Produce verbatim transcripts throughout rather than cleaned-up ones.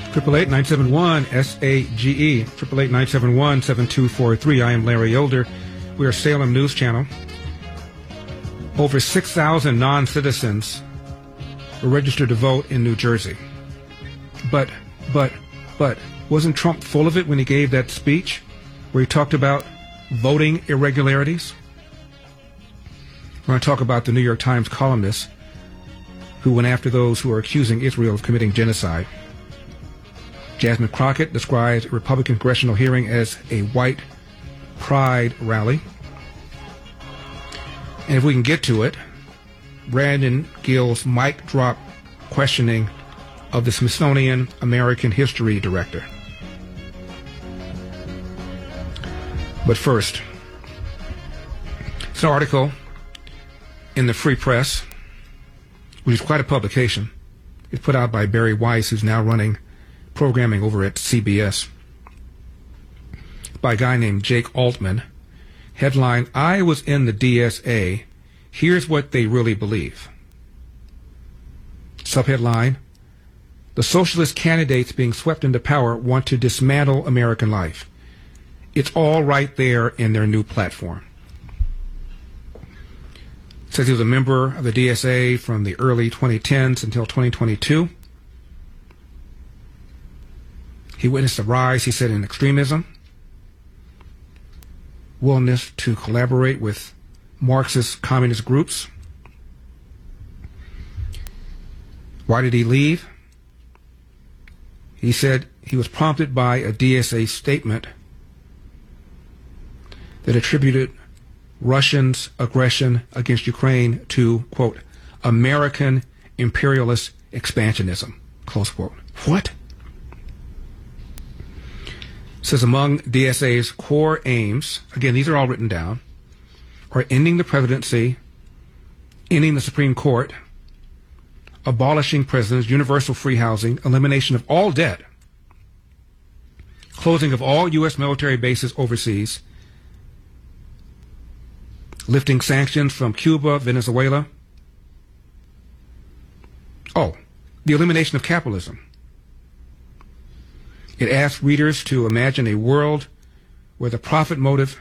Triple eight nine seven one S A G E. Triple eight nine seven one seven two four three. I am Larry Elder. We are Salem News Channel. Over six thousand non-citizens were registered to vote in New Jersey. But, but, but, wasn't Trump full of it when he gave that speech where he talked about voting irregularities? We're going to talk about the New York Times columnist who went after those who are accusing Israel of committing genocide. Jasmine Crockett describes a Republican congressional hearing as a white pride rally. And if we can get to it, Brandon Gill's mic drop questioning of the Smithsonian American History Director. But first, it's an article in the Free Press, which is quite a publication. It's put out by Barry Weiss, who's now running programming over at C B S, by a guy named Jake Altman. Headline, I was in the D S A. Here's what they really believe. Subheadline, the socialist candidates being swept into power want to dismantle American life. It's all right there in their new platform. It says he was a member of the D S A from the early twenty tens until twenty twenty-two. He witnessed a rise, he said, in extremism, willingness to collaborate with Marxist communist groups. Why did he leave? He said he was prompted by a D S A statement that attributed Russians' aggression against Ukraine to, quote, American imperialist expansionism, close quote. What? Says among D S A's core aims, again, these are all written down, are ending the presidency, ending the Supreme Court, abolishing prisons, universal free housing, elimination of all debt, closing of all U S military bases overseas, lifting sanctions from Cuba, Venezuela. Oh, the elimination of capitalism. It asks readers to imagine a world where the profit motive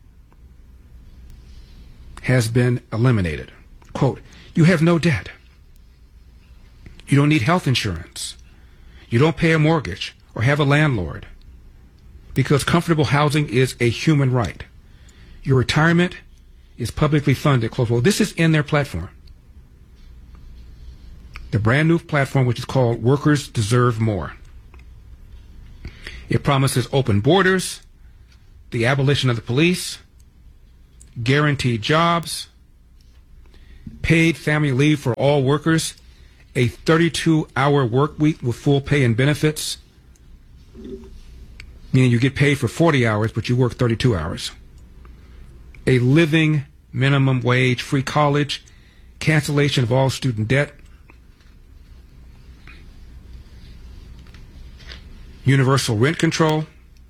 has been eliminated. Quote, you have no debt. You don't need health insurance. You don't pay a mortgage or have a landlord because comfortable housing is a human right. Your retirement is publicly funded. Close quote. This is in their platform. The brand new platform, which is called Workers Deserve More. It promises open borders, the abolition of the police, guaranteed jobs, paid family leave for all workers, a thirty-two hour work week with full pay and benefits, meaning you get paid for forty hours, but you work thirty-two hours, a living minimum wage, free college, cancellation of all student debt, universal rent control,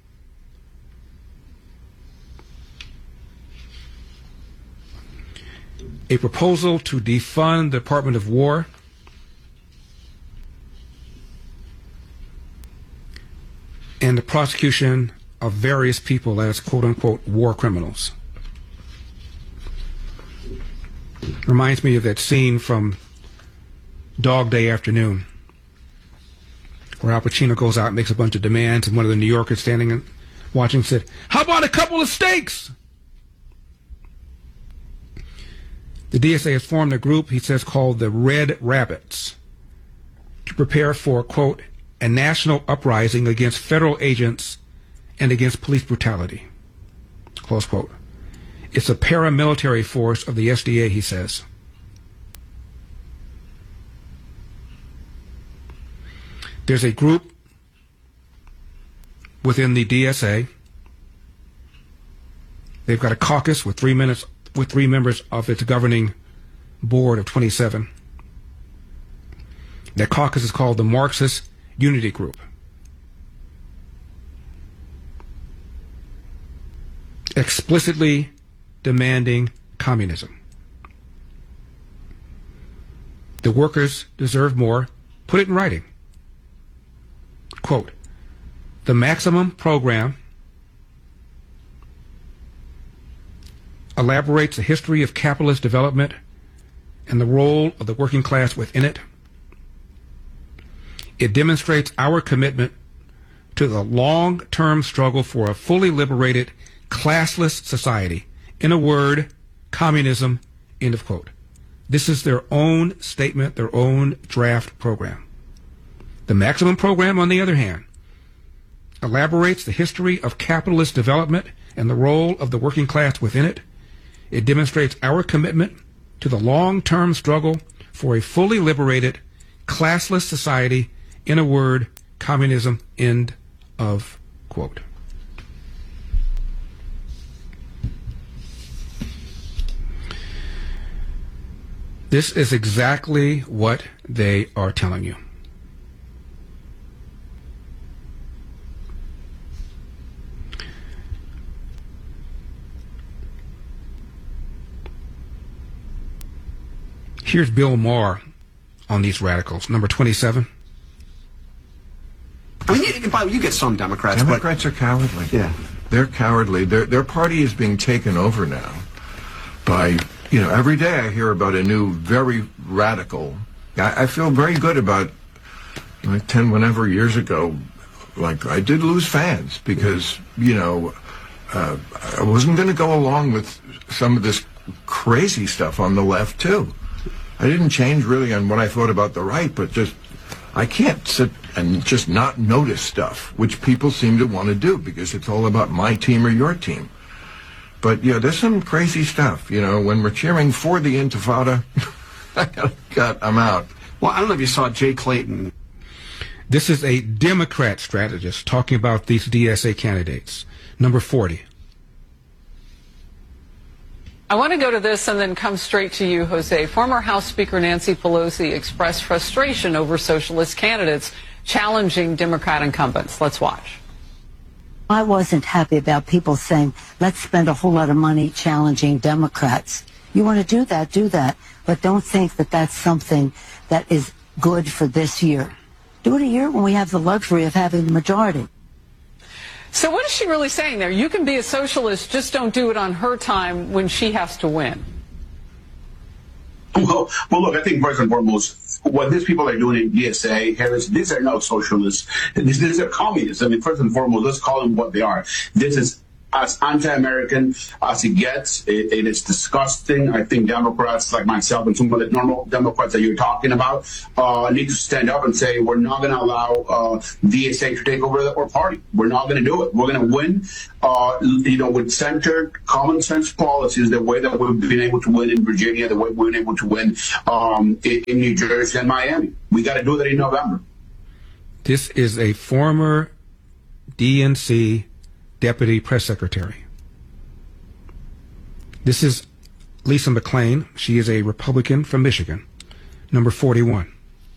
a proposal to defund the Department of War, and the prosecution of various people as quote-unquote war criminals. Reminds me of that scene from Dog Day Afternoon, where Al Pacino goes out and makes a bunch of demands, and one of the New Yorkers standing and watching said, how about a couple of steaks? The D S A has formed a group, he says, called the Red Rabbits to prepare for, quote, a national uprising against federal agents and against police brutality, close quote. It's a paramilitary force of the S D A, he says. There's a group within the D S A. They've got a caucus with three minutes with three members of its governing board of twenty-seven. That caucus is called the Marxist Unity Group. Explicitly demanding communism. The workers deserve more. Put it in writing. Quote, the maximum program elaborates the history of capitalist development and the role of the working class within it. It demonstrates our commitment to the long-term struggle for a fully liberated, classless society. In a word, communism, end of quote. This is their own statement, their own draft program. The maximum program, on the other hand, elaborates the history of capitalist development and the role of the working class within it. It demonstrates our commitment to the long-term struggle for a fully liberated, classless society. In a word, communism, end of quote. This is exactly what they are telling you. Here's Bill Maher on these radicals. Number twenty-seven. I mean, you, you get some Democrats. Democrats but, are cowardly. Yeah. They're cowardly. Their, their party is being taken over now by, you know, every day I hear about a new, very radical. I, I feel very good about, like, ten, whenever years ago, like, I did lose fans because, you know, uh, I wasn't going to go along with some of this crazy stuff on the left, too. I didn't change really on what I thought about the right, but just, I can't sit and just not notice stuff, which people seem to want to do because it's all about my team or your team. But, yeah, there's some crazy stuff. You know, when we're cheering for the Intifada, God, I'm out. Well, I don't know if you saw Jay Clayton. This is a Democrat strategist talking about these D S A candidates. Number forty. I want to go to this and then come straight to you, Jose. Former House Speaker Nancy Pelosi expressed frustration over socialist candidates challenging Democrat incumbents. Let's watch. I wasn't happy about people saying, let's spend a whole lot of money challenging Democrats. You want to do that, do that. But don't think that that's something that is good for this year. Do it a year when we have the luxury of having the majority. So what is she really saying there? You can be a socialist, just don't do it on her time when she has to win. Well, well, look, I think first and foremost, what these people are doing in D S A, Harris, these are not socialists. These, these are communists. I mean, first and foremost, let's call them what they are. This is as anti-American as it gets. It, it is disgusting. I think Democrats like myself and some of the normal Democrats that you're talking about uh, need to stand up and say, we're not going to allow uh, D S A to take over our party. We're not going to do it. We're going to win, uh, you know, with centered, common sense policies, the way that we've been able to win in Virginia, the way we've been able to win um, in, in New Jersey and Miami. We got to do that in November. This is a former D N C Deputy Press Secretary. This is Lisa McClain. She is a Republican from Michigan. Number forty-one.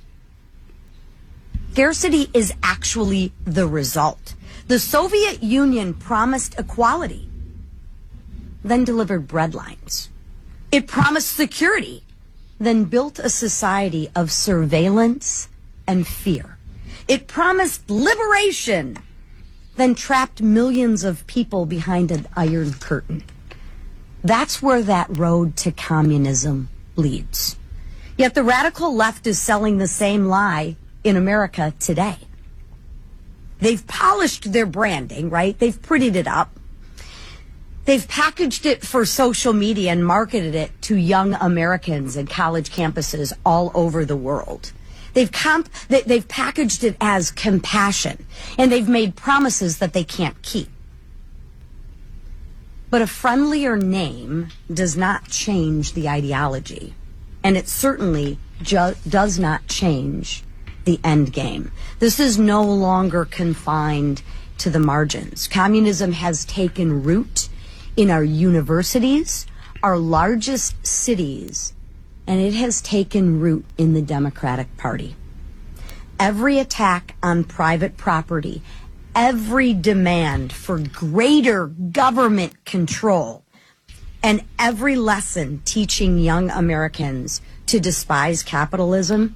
Scarcity is actually the result. The Soviet Union promised equality, then delivered breadlines. It promised security, then built a society of surveillance and fear. It promised liberation, then trapped millions of people behind an iron curtain. That's where that road to communism leads. Yet the radical left is selling the same lie in America today. They've polished their branding, right? They've prettied it up. They've packaged it for social media and marketed it to young Americans and college campuses all over the world. They've comp- they, they've packaged it as compassion, and they've made promises that they can't keep. But a friendlier name does not change the ideology, and it certainly ju- does not change the end game. This is no longer confined to the margins. Communism has taken root in our universities, our largest cities, and it has taken root in the Democratic Party. Every attack on private property, every demand for greater government control, and every lesson teaching young Americans to despise capitalism,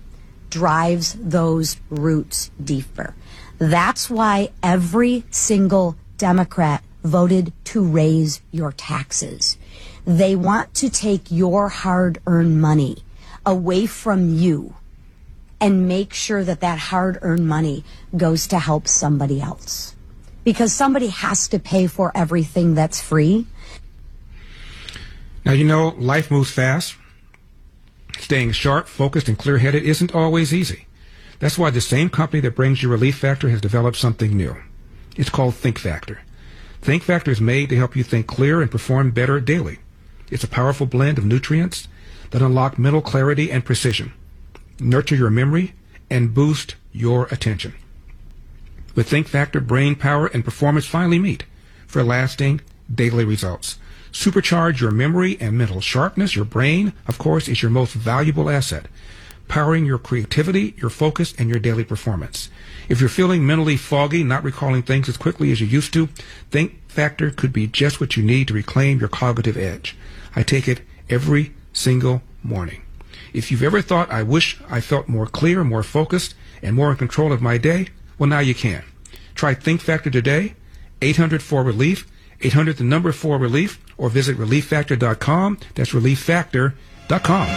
drives those roots deeper. That's why every single Democrat voted to raise your taxes. They want to take your hard-earned money away from you and make sure that that hard-earned money goes to help somebody else. Because somebody has to pay for everything that's free. Now, you know, life moves fast. Staying sharp, focused, and clear-headed isn't always easy. That's why the same company that brings you Relief Factor has developed something new. It's called Think Factor. Think Factor is made to help you think clear and perform better daily. It's a powerful blend of nutrients that unlock mental clarity and precision, nurture your memory, and boost your attention. With Think Factor, brain power and performance finally meet for lasting daily results. Supercharge your memory and mental sharpness. Your brain, of course, is your most valuable asset, powering your creativity, your focus, and your daily performance. If you're feeling mentally foggy, not recalling things as quickly as you used to, Think Factor could be just what you need to reclaim your cognitive edge. I take it every single morning. If you've ever thought, I wish I felt more clear, more focused, and more in control of my day, well, now you can. Try Think Factor today, eight hundred four relief, eight hundred the number four relief, or visit relief factor dot com. That's relief factor dot com.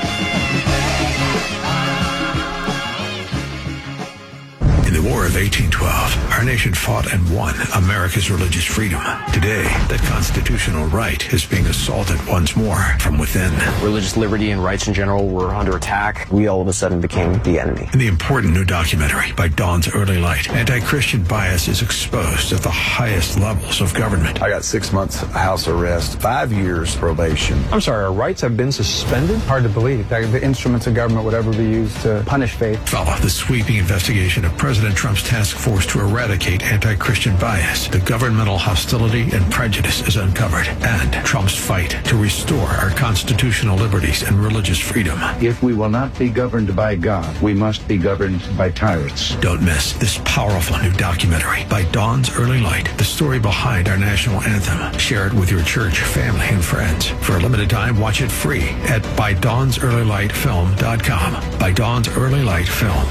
In the War of eighteen twelve, our nation fought and won America's religious freedom. Today, that constitutional right is being assaulted once more from within. Religious liberty and rights in general were under attack. We all of a sudden became the enemy. In the important new documentary, By Dawn's Early Light, anti-Christian bias is exposed at the highest levels of government. I got six months house arrest, five years probation. I'm sorry, our rights have been suspended? Hard to believe that the instruments of government would ever be used to punish faith. Follow the sweeping investigation of President Trump's task force to eradicate anti-Christian bias. The governmental hostility and prejudice is uncovered, and Trump's fight to restore our constitutional liberties and religious freedom. If we will not be governed by God, we must be governed by tyrants. Don't miss this powerful new documentary, By Dawn's Early Light, the story behind our national anthem. Share it with your church, family, and friends. For a limited time, watch it free at by dawns early light film dot com. By Dawn's Early Light Film.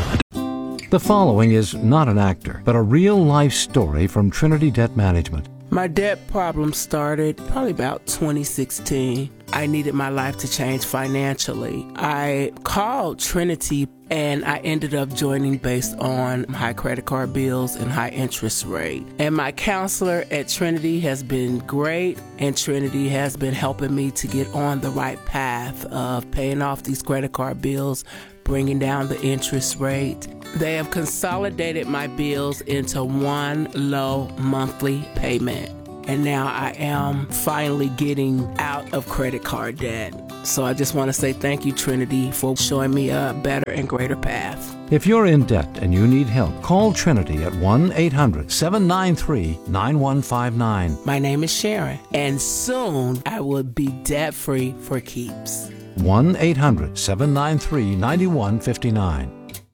The following is not an actor, but a real-life story from Trinity Debt Management. My debt problem started probably about twenty sixteen. I needed my life to change financially. I called Trinity and I ended up joining based on high credit card bills and high interest rate. And my counselor at Trinity has been great, and Trinity has been helping me to get on the right path of paying off these credit card bills, bringing down the interest rate. They have consolidated my bills into one low monthly payment. And now I am finally getting out of credit card debt. So I just want to say thank you, Trinity, for showing me a better and greater path. If you're in debt and you need help, call Trinity at one eight hundred seven nine three nine one five nine. My name is Sharon, and soon I will be debt-free for keeps. one eight hundred seven nine three nine one five nine.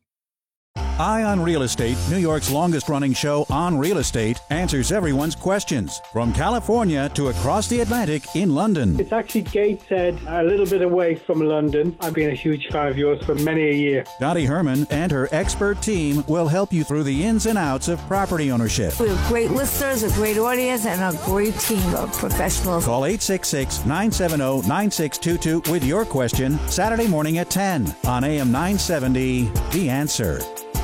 Eye on Real Estate, New York's longest-running show on real estate, answers everyone's questions. From California to across the Atlantic in London. It's actually Gateshead, a little bit away from London. I've been a huge fan of yours for many a year. Dottie Herman and her expert team will help you through the ins and outs of property ownership. We have great listeners, a great audience, and a great team of professionals. Call eight six six, nine seven zero, nine six two two with your question Saturday morning at ten on A M nine seventy, The Answer.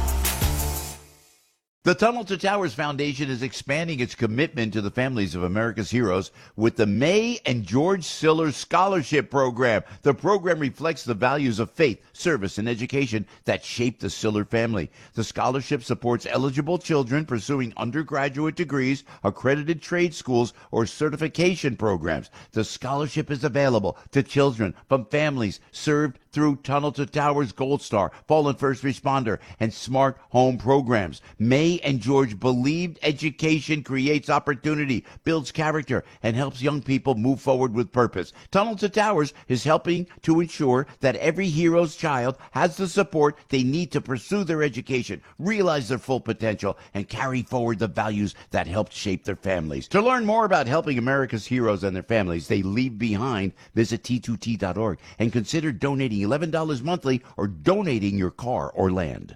The Tunnel to Towers Foundation is expanding its commitment to the families of America's heroes with the May and George Siller Scholarship Program. The program reflects the values of faith, service, and education that shaped the Siller family. The scholarship supports eligible children pursuing undergraduate degrees, accredited trade schools, or certification programs. The scholarship is available to children from families served through Tunnel to Towers Gold Star, Fallen First Responder, and Smart Home programs. May and George believed education creates opportunity, builds character, and helps young people move forward with purpose. Tunnel to Towers is helping to ensure that every hero's child has the support they need to pursue their education, realize their full potential, and carry forward the values that helped shape their families. To learn more about helping America's heroes and their families they leave behind, visit T two T dot org and consider donating paying eleven dollars monthly or donating your car or land.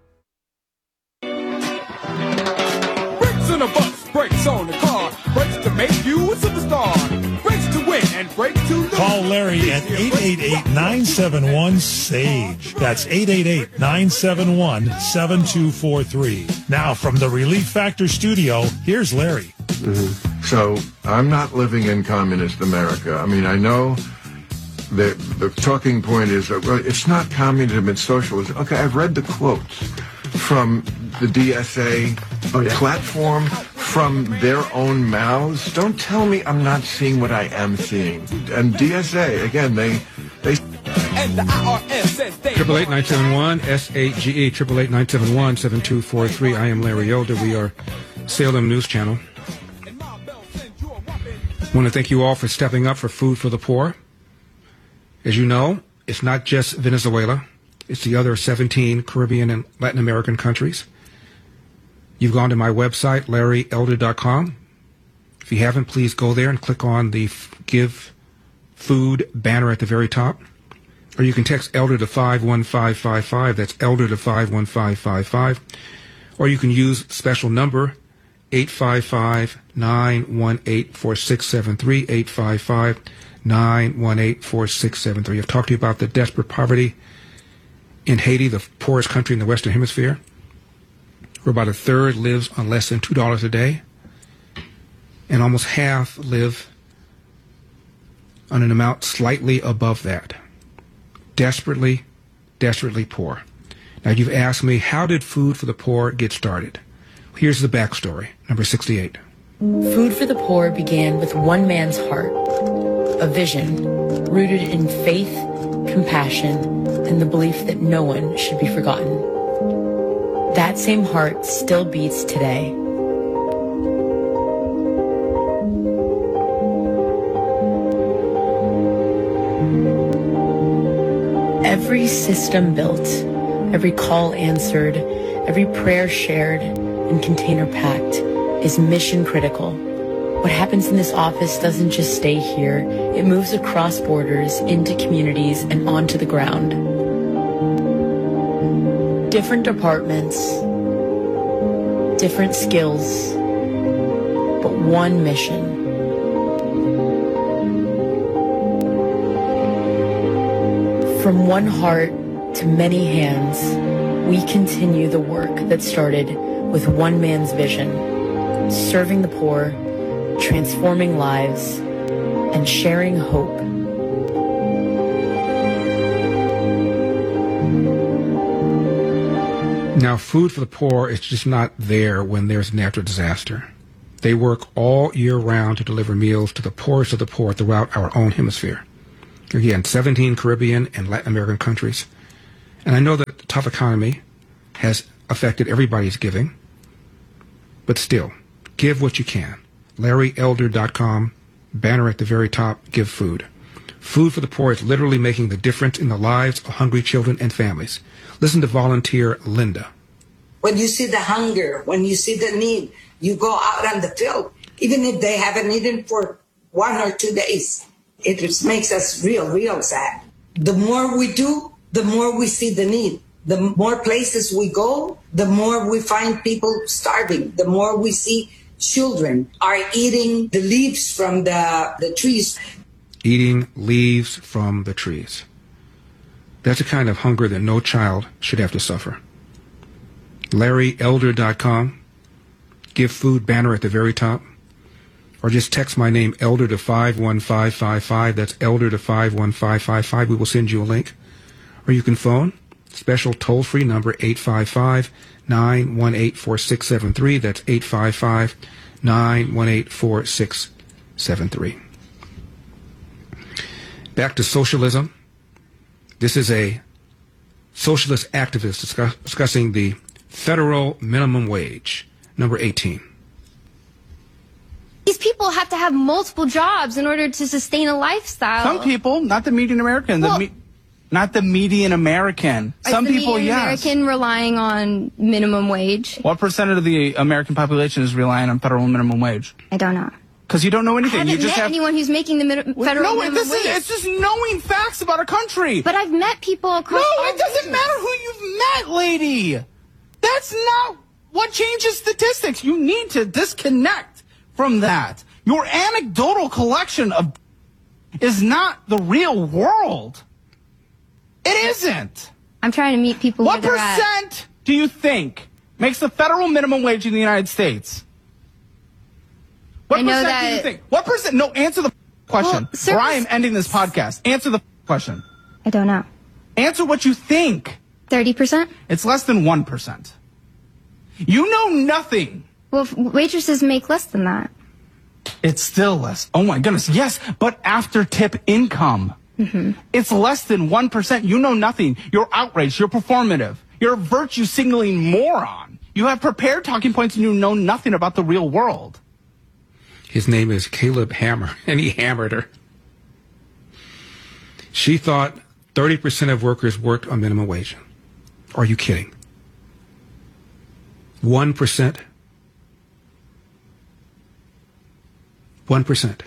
Brakes on a bus, brakes on the car, brakes to make you a superstar, brakes to win and brakes to lose. Call Larry at eight eight eight, nine seven one, S A G E. That's eight eight eight, nine seven one, seven two four three. Now, from the Relief Factor studio, here's Larry. Mm-hmm. So, I'm not living in communist America. I mean, I know that the talking point is that, well, it's not communism, it's socialism. Okay, I've read the quotes from the D S A oh, yeah. platform, from their own mouths. Don't tell me I'm not seeing what I am seeing. And D S A, again, they... they Triple eight nine seven one S A G E triple eight nine seven one seven two four three. I am Larry Elder. We are Salem News Channel. I want to thank you all for stepping up for Food for the Poor. As you know, it's not just Venezuela. It's the other seventeen Caribbean and Latin American countries. You've gone to my website, larry elder dot com. If you haven't, please go there and click on the Give Food banner at the very top. Or you can text Elder to five one five five five. That's Elder to five one five five five. Or you can use special number eight five five, nine one eight, four six seven three, eight five five, nine one eight, four six seven three. I've talked to you about the desperate poverty in Haiti, the poorest country in the Western Hemisphere, where about a third lives on less than two dollars a day, and almost half live on an amount slightly above that. Desperately, desperately poor. Now, you've asked me, how did Food for the Poor get started? Here's the backstory, number sixty-eight. Food for the Poor began with one man's heart, a vision rooted in faith, compassion, and the belief that no one should be forgotten. That same heart still beats today. Every system built, every call answered, every prayer shared, and container packed is mission critical. What happens in this office doesn't just stay here. It moves across borders, into communities, and onto the ground. Different departments, different skills, but one mission. From one heart to many hands, we continue the work that started with one man's vision, serving the poor, transforming lives, and sharing hope. Now, Food for the Poor is just not there when there's a natural disaster. They work all year round to deliver meals to the poorest of the poor throughout our own hemisphere. Again, seventeen Caribbean and Latin American countries. And I know that the tough economy has affected everybody's giving, but still, give what you can. larry elder dot com, banner at the very top, give food. Food for the Poor is literally making the difference in the lives of hungry children and families. Listen to volunteer Linda. When you see the hunger, when you see the need, you go out on the field, even if they haven't eaten for one or two days. It just makes us real, real sad. The more we do, the more we see the need. The more places we go, the more we find people starving. The more we see children are eating the leaves from the, the trees. Eating leaves from the trees. That's a kind of hunger that no child should have to suffer. larry elder dot com. Give food banner at the very top. Or just text my name, Elder, to five one five five five. That's Elder to five one five five five. We will send you a link. Or you can phone, special toll-free number, eight five five, nine one eight, four six seven three. That's eight five five, nine one eight, four six seven three. Back to socialism. This is a socialist activist discuss, discussing the federal minimum wage, number eighteen. These people have to have multiple jobs in order to sustain a lifestyle. Some people, not the median American. Well, the me- not the median American. Some the people, median yes. American relying on minimum wage. What percent of the American population is relying on federal minimum wage? I don't know. Because you don't know anything. I haven't you just met have anyone who's making the mid- federal no, minimum this wage. is, it's just knowing facts about a country. But I've met people across. No, all it doesn't regions. matter who you've met, lady. That's not what changes statistics. You need to disconnect from that. Your anecdotal collection of is not the real world. It isn't. I'm trying to meet people. What where they're at. percent do you think makes the federal minimum wage in the United States? What I know percent that- do you think? What percent? No, answer the question. Well, service- or I am ending this podcast. Answer the question. I don't know. Answer what you think. Thirty percent. It's less than one percent. You know nothing. Well, f- waitresses make less than that. It's still less. Oh my goodness. Yes, but after tip income, Mm-hmm. it's less than one percent. You know nothing. You're outraged. You're performative. You're a virtue signaling moron. You have prepared talking points and you know nothing about the real world. His name is Caleb Hammer, and he hammered her. She thought thirty percent of workers worked on minimum wage. Are you kidding? one percent? one percent.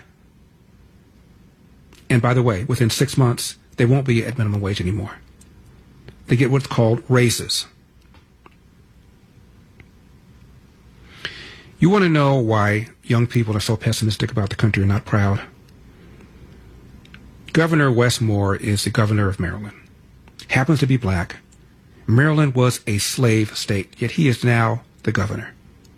And by the way, within six months, they won't be at minimum wage anymore. They get what's called raises. You want to know why young people are so pessimistic about the country and not proud? Governor Wes Moore is the governor of Maryland. Happens to be black. Maryland was a slave state, yet he is now the governor.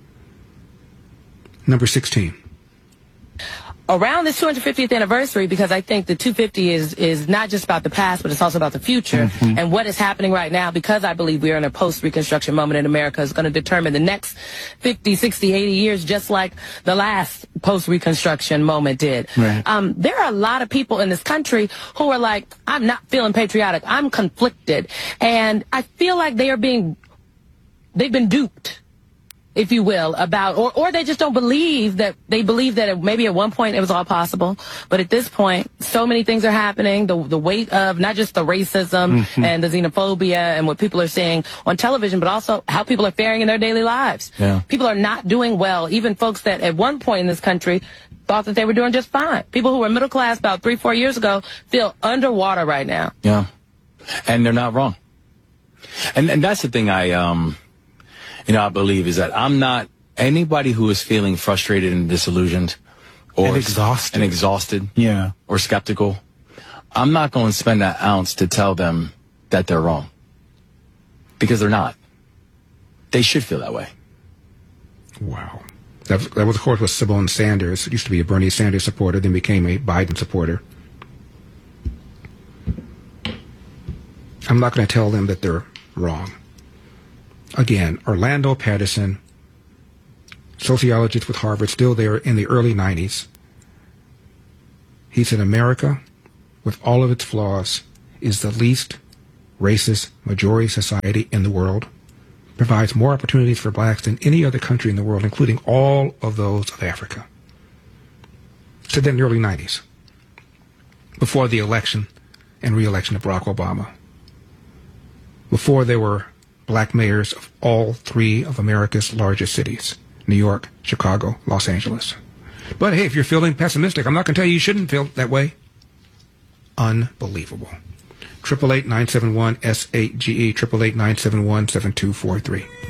Number sixteen. Around this two hundred fiftieth anniversary, because I think the two fifty is is not just about the past, but it's also about the future. Mm-hmm. And what is happening right now, because I believe we are in a post-Reconstruction moment in America, is going to determine the next fifty, sixty, eighty years, just like the last post-Reconstruction moment did. Right. Um, there are a lot of people in this country who are like, I'm not feeling patriotic. I'm conflicted. And I feel like they are being, they've been duped, if you will, about, or, or they just don't believe that, they believe that it, maybe at one point it was all possible, but at this point, so many things are happening, the the weight of not just the racism mm-hmm. and the xenophobia and what people are saying on television, but also how people are faring in their daily lives. Yeah. People are not doing well, even folks that at one point in this country thought that they were doing just fine. People who were middle class about three, four years ago feel underwater right now. Yeah, and they're not wrong. And, and that's the thing I, um... you know, I believe is that I'm not anybody who is feeling frustrated and disillusioned or and exhausted and exhausted yeah. or skeptical. I'm not going to spend that ounce to tell them that they're wrong, because they're not. They should feel that way. Wow. That was, that was of course, was Simone Sanders. Used to be a Bernie Sanders supporter, then became a Biden supporter. I'm not going to tell them that they're wrong. Again, Orlando Patterson, sociologist with Harvard, still there in the early nineties. He said America, with all of its flaws, is the least racist majority society in the world, provides more opportunities for blacks than any other country in the world, including all of those of Africa. Said that in the early nineties, before the election and re-election of Barack Obama, before there were black mayors of all three of America's largest cities, New York, Chicago, Los Angeles. But hey, if you're feeling pessimistic, I'm not going to tell you you shouldn't feel that way. Unbelievable. eight eight eight, nine seven one, S eight G E, eight eight eight, nine seven one, seven two four three.